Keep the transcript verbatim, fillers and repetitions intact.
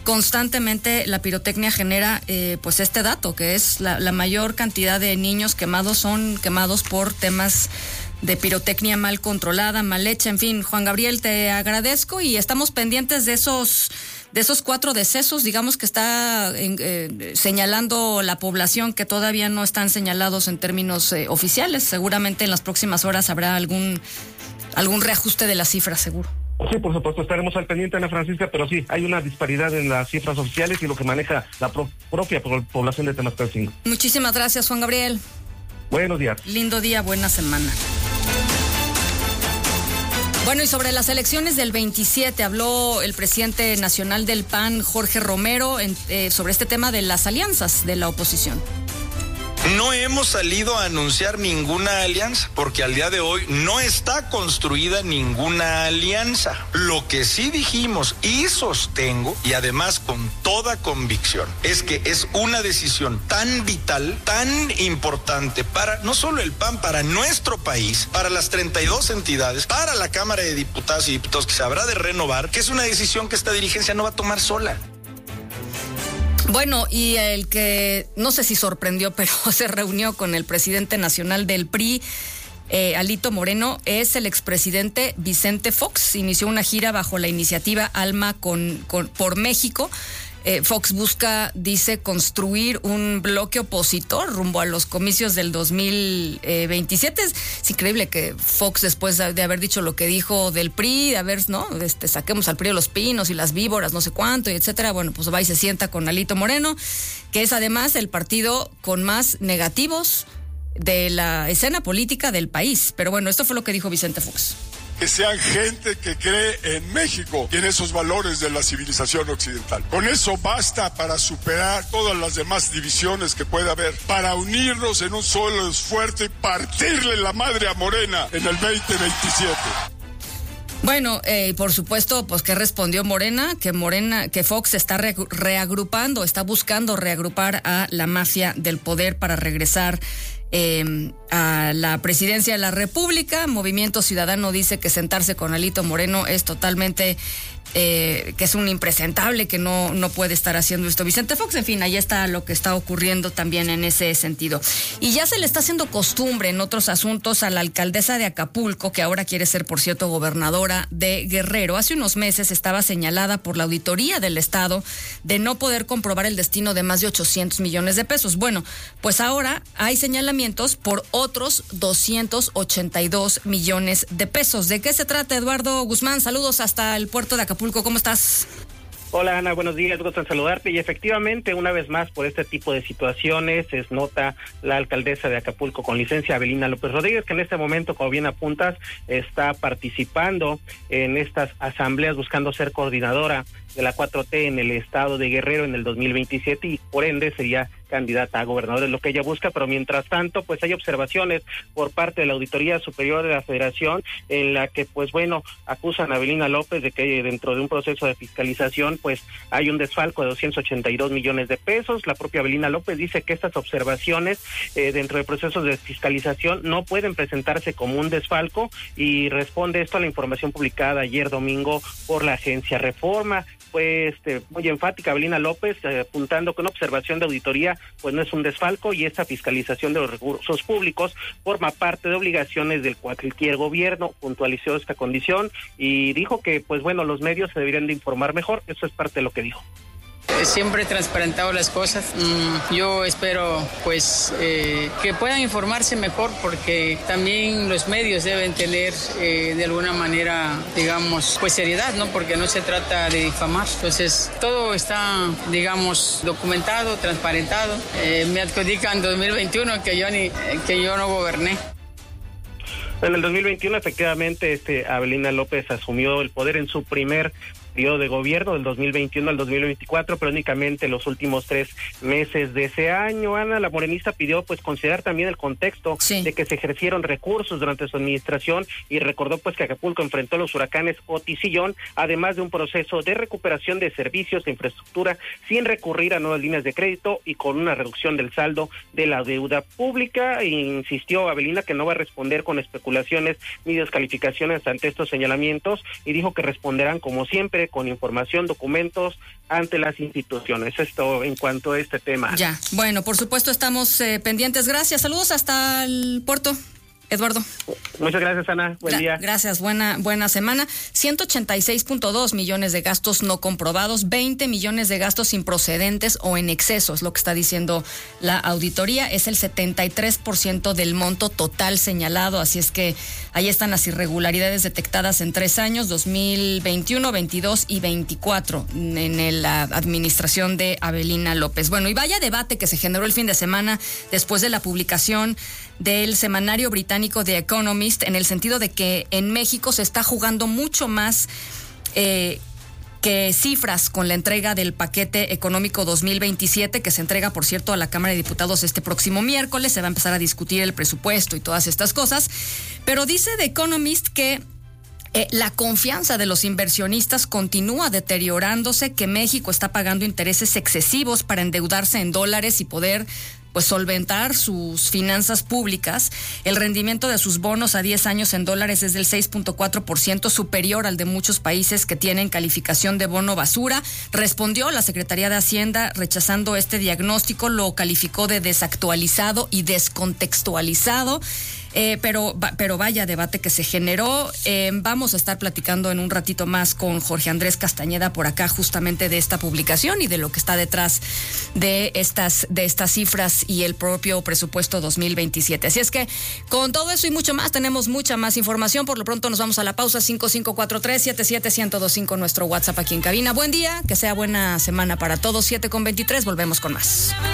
constantemente la pirotecnia genera eh, pues este dato, que es la, la mayor cantidad de niños quemados son quemados por temas de pirotecnia mal controlada, mal hecha. En fin, Juan Gabriel, te agradezco y estamos pendientes de esos de esos cuatro decesos, digamos, que está eh, señalando la población, que todavía no están señalados en términos eh, oficiales. Seguramente en las próximas horas habrá algún algún reajuste de las cifras, seguro. Sí, por supuesto, estaremos al pendiente, Ana Francisca, pero sí, hay una disparidad en las cifras oficiales y lo que maneja la pro- propia población de Temascalcingo. Muchísimas gracias, Juan Gabriel. Buenos días. Lindo día, buena semana. Bueno, y sobre las elecciones del veintisiete habló el presidente nacional del P A N, Jorge Romero, en, eh, sobre este tema de las alianzas de la oposición. No hemos salido a anunciar ninguna alianza, porque al día de hoy no está construida ninguna alianza. Lo que sí dijimos y sostengo, y además con toda convicción, es que es una decisión tan vital, tan importante para no solo el P A N, para nuestro país, para las treinta y dos entidades, para la Cámara de Diputadas y Diputados que se habrá de renovar, que es una decisión que esta dirigencia no va a tomar sola. Bueno, y el que no sé si sorprendió, pero se reunió con el presidente nacional del P R I, eh, Alito Moreno, es el expresidente Vicente Fox. Inició una gira bajo la iniciativa Alma con, con, por México. Eh, Fox busca, dice, construir un bloque opositor rumbo a los comicios del dos mil veintisiete. Es, es increíble que Fox, después de, de haber dicho lo que dijo del P R I, de haber, ¿no? Este, saquemos al P R I de los pinos y las víboras, no sé cuánto, y etcétera. Bueno, pues va y se sienta con Alito Moreno, que es además el partido con más negativos de la escena política del país. Pero bueno, esto fue lo que dijo Vicente Fox. Que sean gente que cree en México y en esos valores de la civilización occidental. Con eso basta para superar todas las demás divisiones que pueda haber, para unirnos en un solo esfuerzo y partirle la madre a Morena en el veinte veintisiete. Bueno, eh, por supuesto, pues que respondió Morena, que Morena, que Fox está re- reagrupando, está buscando reagrupar a la mafia del poder para regresar Eh, a la presidencia de la República. Movimiento Ciudadano dice que sentarse con Alito Moreno es totalmente, eh, que es un impresentable, que no, no puede estar haciendo esto Vicente Fox. En fin, ahí está lo que está ocurriendo también en ese sentido. Y ya se le está haciendo costumbre en otros asuntos a la alcaldesa de Acapulco, que ahora quiere ser, por cierto, gobernadora de Guerrero. Hace unos meses estaba señalada por la auditoría del Estado de no poder comprobar el destino de más de ochocientos millones de pesos. Bueno, pues ahora hay señalamientos por otros doscientos ochenta y dos millones de pesos. ¿De qué se trata, Eduardo Guzmán? Saludos hasta el puerto de Acapulco. ¿Cómo estás? Hola, Ana, buenos días, gusto en saludarte. Y efectivamente, una vez más, por este tipo de situaciones, es nota la alcaldesa de Acapulco con licencia, Avelina López Rodríguez, que en este momento, como bien apuntas, está participando en estas asambleas buscando ser coordinadora de la cuatro T en el estado de Guerrero en el dos mil veintisiete y por ende sería candidata a gobernador, es lo que ella busca. Pero mientras tanto, pues hay observaciones por parte de la Auditoría Superior de la Federación en la que, pues bueno, acusan a Avelina López de que dentro de un proceso de fiscalización, pues hay un desfalco de doscientos ochenta y dos millones de pesos. La propia Avelina López dice que estas observaciones eh, dentro de procesos de fiscalización no pueden presentarse como un desfalco y responde esto a la información publicada ayer domingo por la agencia Reforma. Fue este, muy enfática Avelina López, eh, apuntando que una observación de auditoría pues no es un desfalco y esta fiscalización de los recursos públicos forma parte de obligaciones del cualquier gobierno. Puntualizó esta condición y dijo que pues bueno, los medios se deberían de informar mejor. Eso es parte de lo que dijo. Siempre he transparentado las cosas. Mm, yo espero pues eh, que puedan informarse mejor, porque también los medios deben tener eh, de alguna manera, digamos, pues seriedad, ¿no? Porque no se trata de difamar. Entonces, todo está, digamos, documentado, transparentado. Eh, me adjudican dos mil veintiuno que yo ni que yo no goberné. En el dos mil veintiuno, efectivamente, este Avelina López asumió el poder en su primer periodo de gobierno, del dos mil veintiuno al dos mil veinticuatro, pero únicamente los últimos tres meses de ese año. Ana, la morenista pidió pues considerar también el contexto sí. de que se ejercieron recursos durante su administración y recordó pues que Acapulco enfrentó los huracanes Otis y John, además de un proceso de recuperación de servicios e infraestructura sin recurrir a nuevas líneas de crédito y con una reducción del saldo de la deuda pública. E insistió Avelina que no va a responder con especulaciones ni descalificaciones ante estos señalamientos y dijo que responderán como siempre cuente con información, documentos ante las instituciones. Esto en cuanto a este tema. Ya, bueno, por supuesto estamos eh, pendientes. Gracias, saludos hasta el puerto. Eduardo. Muchas gracias, Ana. Buen Gra- día. Gracias, buena buena semana. ciento ochenta y seis punto dos millones de gastos no comprobados, veinte millones de gastos improcedentes o en exceso, es lo que está diciendo la auditoría. Es el setenta y tres por ciento del monto total señalado, así es que ahí están las irregularidades detectadas en tres años, dos mil veintiuno, veintidós y veinticuatro, en la administración de Avelina López. Bueno, y vaya debate que se generó el fin de semana después de la publicación del semanario británico The Economist, en el sentido de que en México se está jugando mucho más eh, que cifras con la entrega del paquete económico dos mil veintisiete, que se entrega, por cierto, a la Cámara de Diputados este próximo miércoles. Se va a empezar a discutir el presupuesto y todas estas cosas. Pero dice The Economist que Eh, la confianza de los inversionistas continúa deteriorándose, que México está pagando intereses excesivos para endeudarse en dólares y poder pues solventar sus finanzas públicas. El rendimiento de sus bonos a diez años en dólares es del seis punto cuatro por ciento, superior al de muchos países que tienen calificación de bono basura. Respondió la Secretaría de Hacienda rechazando este diagnóstico, lo calificó de desactualizado y descontextualizado. Eh, pero, pero vaya debate que se generó. Eh, vamos a estar platicando en un ratito más con Jorge Andrés Castañeda por acá, justamente de esta publicación y de lo que está detrás de estas, de estas cifras y el propio presupuesto dos mil veintisiete. Así es que con todo eso y mucho más, tenemos mucha más información. Por lo pronto nos vamos a la pausa. Cinco cinco cuatro tres, siete siete, uno cero dos cinco, nuestro WhatsApp aquí en cabina. Buen día, que sea buena semana para todos. Siete con veintitrés, volvemos con más.